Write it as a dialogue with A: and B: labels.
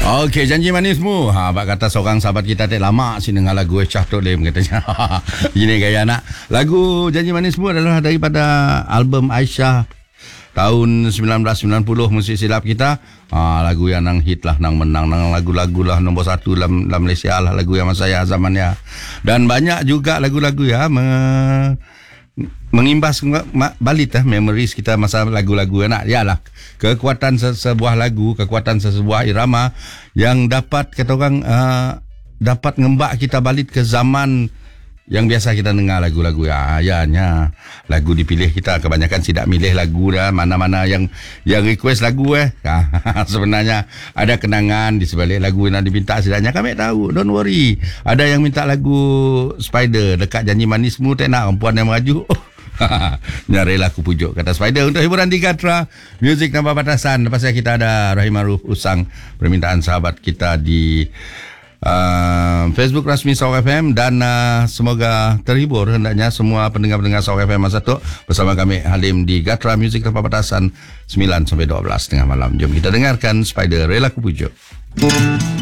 A: Okey, janji manismu. Abang kata seorang sahabat kita tak lama si dengar lagu Syah Tok Lim katanya. Ini gaya nak. Lagu Janji Manismu adalah daripada album Aisyah tahun 1990 musik silap kita. Lagu yang nang hit lah, nang menang, nang lagu-lagu lah nombor 1 dalam Malaysia lah, lagu yang saya zamannya. Dan banyak juga lagu-lagu ya mengimbas balik memories kita masa lagu-lagu anak. Yalah, kekuatan sebuah lagu, kekuatan sebuah irama yang dapat kata orang dapat ngembak kita balik ke zaman yang biasa kita dengar lagu-lagu ayahnya. Lagu dipilih kita kebanyakan tidak milih lagu dah, mana-mana yang request lagu sebenarnya ada kenangan di sebalik lagu yang diminta sedanya kami tahu, don't worry. Ada yang minta lagu Spider dekat Janji Manismu, tak nak perempuan yang merajuk. Nyarilah aku pujuk kata Spider untuk hiburan di Gatra Music Tanpa Batasan. Lepas kita ada Rahim Aruf Usang, permintaan sahabat kita di Facebook rasmi Sarawak FM. Dan semoga terhibur hendaknya semua pendengar-pendengar Sarawak FM masa tu bersama kami Halim di Gatra Music Tanpa Batasan 9 sampai 12 tengah malam. Jom kita dengarkan Spider, Rela Ku Pujuk.